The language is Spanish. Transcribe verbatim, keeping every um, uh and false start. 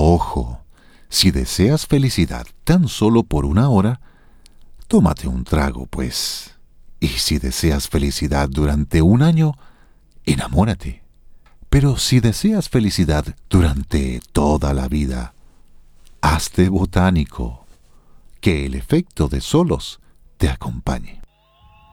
Ojo, si deseas felicidad tan solo por una hora, tómate un trago, pues. Y si deseas felicidad durante un año, enamórate. Pero si deseas felicidad durante toda la vida, hazte botánico. Que el efecto de solos te acompañe.